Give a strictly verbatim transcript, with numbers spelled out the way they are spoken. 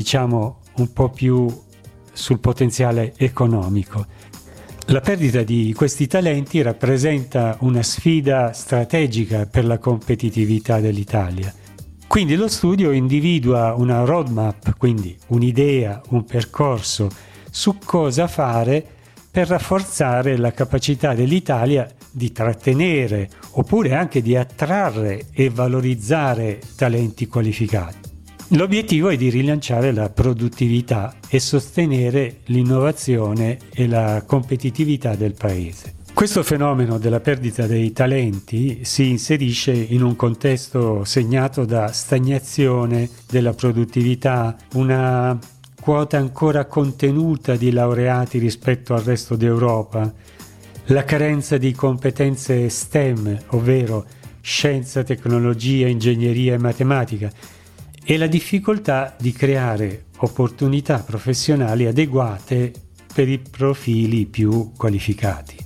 diciamo un po' più sul potenziale economico. La perdita di questi talenti rappresenta una sfida strategica per la competitività dell'Italia. Quindi lo studio individua una roadmap, quindi un'idea, un percorso su cosa fare per rafforzare la capacità dell'Italia di trattenere oppure anche di attrarre e valorizzare talenti qualificati. L'obiettivo è di rilanciare la produttività e sostenere l'innovazione e la competitività del Paese. Questo fenomeno della perdita dei talenti si inserisce in un contesto segnato da stagnazione della produttività, una quota ancora contenuta di laureati rispetto al resto d'Europa, la carenza di competenze STEM, ovvero scienza, tecnologia, ingegneria e matematica, e la difficoltà di creare opportunità professionali adeguate per i profili più qualificati.